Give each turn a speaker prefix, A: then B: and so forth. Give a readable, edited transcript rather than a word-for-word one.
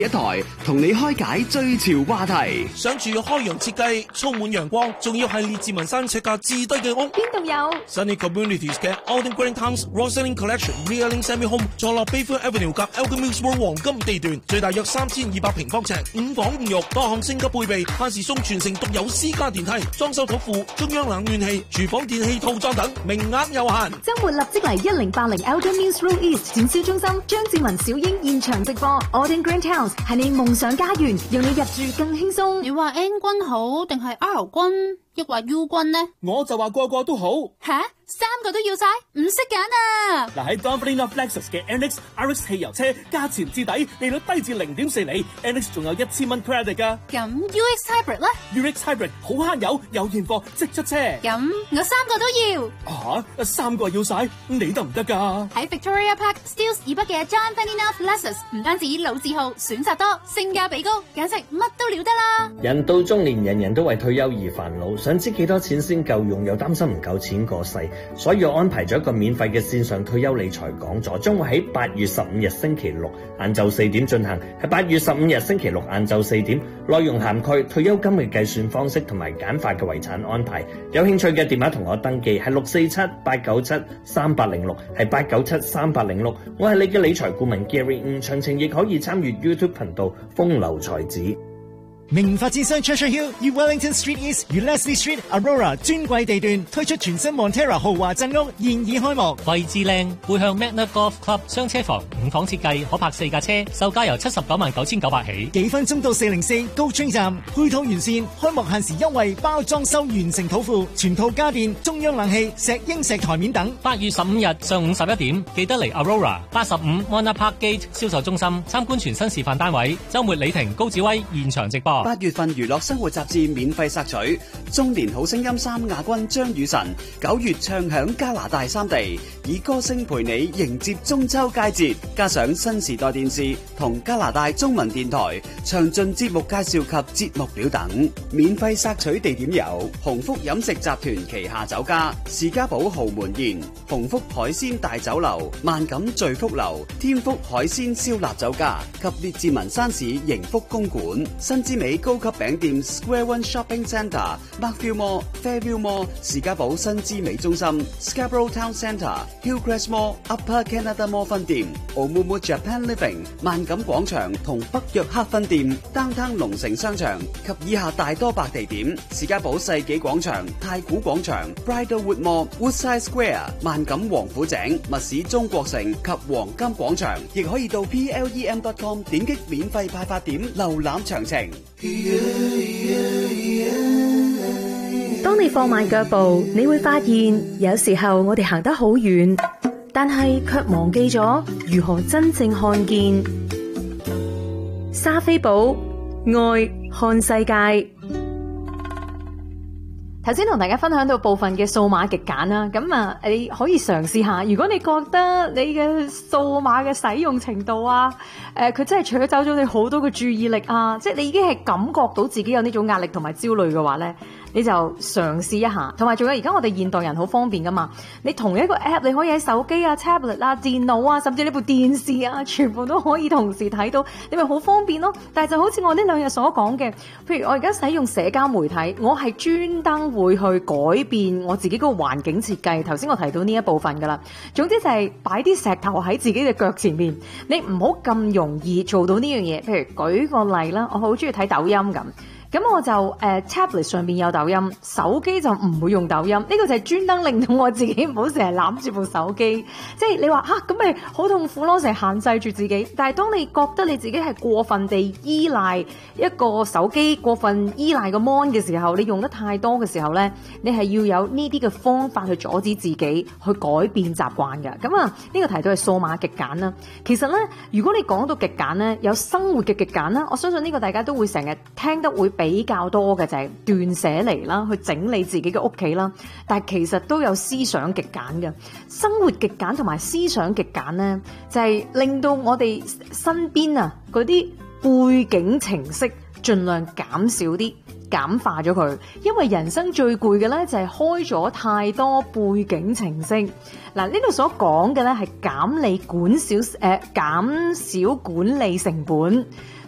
A: 一台同你開解最潮話題。
B: 想住開揚設計，充滿陽光，仲要係列治文山尺價至低嘅屋。
C: 邊度有
B: Sunny Communities 嘅 Alden Green Towns Roseland Collection Reeling Semi Home 坐落 Bayfront Avenue 及 Elgin Mills Road 黃金地段，最大約3200平方尺，5房5浴，多項升級配備，限時送全城獨有私家電梯，裝修土庫、中央冷暖氣、廚房電器套裝等，名額有限。
C: 周末立即嚟1080 Elgin Mills Road East 展銷中心，張志文小英現場直播 Alden Green Towns。係你夢想家園，讓你入住更輕鬆。
D: 你話 N 君好定係 R 君，抑或 U 君呢？
E: 我就話個個都好。
D: 吓，3個都要晒，唔識揀啊！
E: 嗱，喺 Donfrino Lexus 嘅 NX RX 汽油車，價錢至抵，利率低至0.4厘 ，NX 仲有1000蚊 credit 噶。
D: 咁 UX Hybrid 咧
E: ？UX Hybrid 好慳油，有現貨即出車。
D: 咁我3個都要。
E: 3個要晒，你得唔得噶？
D: 喺 Victoria Park Steeles 以北嘅 Donfrino Lexus，唔單止老字號，選擇多，性價比高，簡直乜都了得啦！
F: 人到中年，人人都為退休而煩惱，想知幾多錢先夠用，又擔心唔夠錢過世，所以我安排咗一個免費嘅線上退休理財講座，將會喺8月15日星期六晏晝4點進行，係8月15日星期六晏晝4點，內容涵蓋退休金嘅計算方式同埋簡化嘅遺產安排。有興趣嘅電話同我登記，係647-897-3806，係897-3806。我係你嘅理財顧問 Gary，詳情亦可以參與 YouTube 頻道風流才子。
G: 名發展商 Treasure Hill 與 Wellington Street East 與 Leslie Street Aurora 尊貴地段推出全新 Montera 豪華鎮屋，現已開幕。
H: 位置靚，背向 Magna Golf Club 雙車房，5房設計，可泊4架車，售價由799900起。
G: 幾分鐘到404高村站，配套完善，開幕限時優惠，包裝修完成土庫，全套家電、中央冷氣、石英石台面等。
H: 8月15日上午11點，記得嚟 Aurora 85 Mona Park Gate 銷售中心參觀全新示範單位。週末李婷、高志威現場直播。
A: 8月份娛樂生活雜誌免費索取，中年好聲音3亞軍張雨晨9月唱響加拿大3地，以歌聲陪你迎接中秋佳節，加上新時代電視同加拿大中文電台詳盡節目介紹及節目表等。免費索取地點有鴻福飲食集團旗下酒家士嘉堡豪門宴、鴻福海鮮大酒樓、萬錦聚福樓、天福海鮮燒臘酒家及列治文山市盈福公館、新之美高級餅店 Square One Shopping Centre、Markville Mall、Fairview Mall、士嘉堡新之美中心、Scarborough Town Centre、Hillcrest Mall、Upper Canada Mall 分店、Oumuamua Japan Living、萬錦廣場同北約克分店、Downtown 龍城商場及以下大多白地點：士嘉堡世紀廣場、太古廣場、Bridlewood Mall、Woodside Square、萬錦王府井、密市中國城及黃金廣場，亦可以到 plem.com 點擊免費派發點瀏覽詳情。
C: 當你放慢腳步，你會發現有時候我哋行得好遠，但係卻忘記咗如何真正看見。莎菲寶愛看世界。頭先同大家分享到部分嘅數碼極簡啦，咁啊，你可以嘗試下。如果你覺得你嘅數碼嘅使用程度啊，佢真係取走咗你好多嘅注意力啊，即係你已經係感覺到自己有呢種壓力同埋焦慮嘅話咧，你就嘗試一下。同埋仲有而家我哋現代人好方便噶嘛，你同一個 app 你可以喺手機啊、tablet 啊、電腦啊，甚至呢部電視啊，全部都可以同時睇到，你咪好方便咯。但係就好似我呢2日所講嘅，譬如我而家使用社交媒體，我係專登會去改變我自己嗰個環境設計。頭先我提到呢一部分噶啦，總之就係擺啲石頭喺自己嘅腳前面，你唔好咁容易做到呢樣嘢。譬如舉個例啦，我好中意睇抖音咁我就tablet 上邊有抖音，手機就唔會用抖音。呢個就係專登令到我自己唔好成日攬住部手機。即係你話咁咪好痛苦咯，成日限制住自己。但係當你覺得你自己係過分地依賴一個手機，過分依賴個 mon 嘅時候，你用得太多嘅時候咧，你係要有呢啲嘅方法去阻止自己去改變習慣嘅。咁啊，呢個提到係數碼極簡啦。其實咧，如果你講到極簡咧，有生活嘅極簡啦，我相信呢個大家都會成日聽得會比較多嘅就係斷捨離啦，去整理自己嘅屋企啦。但係其實都有思想極簡嘅，生活極簡同埋思想極簡咧，就係令到我哋身邊啊嗰啲背景程式盡量減少啲，簡化咗佢。因為人生最攰嘅咧就係開咗太多背景程式。嗱，呢度所講嘅咧係減少管理成本。